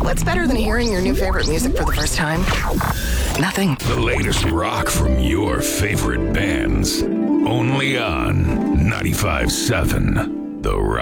What's better than hearing your new favorite music for the first time? Nothing. The latest rock from your favorite bands. Only on 95.7 The Rock.